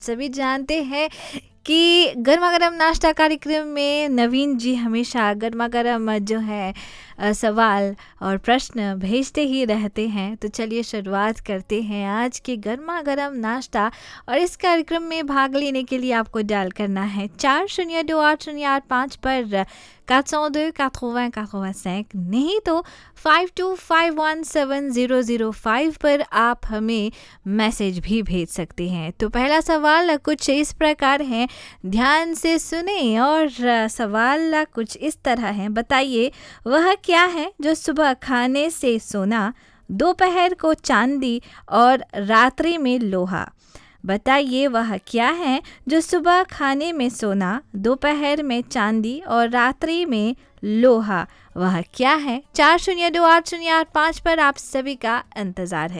सभी जानते हैं कि गर्मा गर्म नाश्ता कार्यक्रम में नवीन जी हमेशा गर्मा गर्म जो है सवाल और प्रश्न भेजते ही रहते हैं। तो चलिए शुरुआत करते हैं आज के गर्मा गर्म नाश्ता। और इस कार्यक्रम में भाग लेने के लिए आपको डायल करना है 40280805 पर 402 80 85, नहीं तो 52517005 पर आप हमें मैसेज भी भेज सकते हैं। तो पहला सवाल कुछ इस प्रकार है, ध्यान से सुने। और सवाल कुछ इस तरह है, बताइए वह क्या है जो सुबह खाने से सोना, दोपहर को चांदी और रात्रि में लोहा। बताइए वह क्या है जो सुबह खाने में सोना, दोपहर में चांदी और रात्रि में लोहा। वह क्या है? 40280805 पर आप सभी का इंतज़ार है।